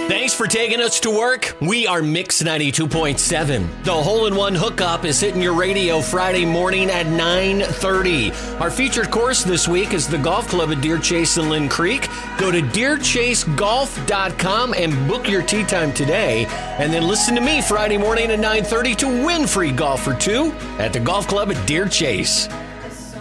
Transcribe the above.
Thanks for taking us to work. We are Mix 92.7. The hole-in-one hookup is hitting your radio Friday morning at 9:30. Our featured course this week is the Golf Club at Deer Chase and Lynn Creek. Go to deerchasegolf.com and book your tee time today. And then listen to me Friday morning at 9:30 to win free golf for two at the Golf Club at Deer Chase.